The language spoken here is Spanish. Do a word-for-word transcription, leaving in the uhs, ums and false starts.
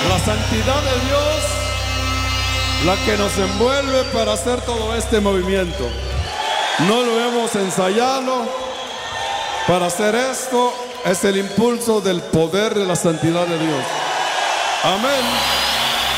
La santidad de Dios, la que nos envuelve para hacer todo este movimiento. No lo hemos ensayado. Para hacer esto es el impulso del poder de la santidad de Dios. Amén.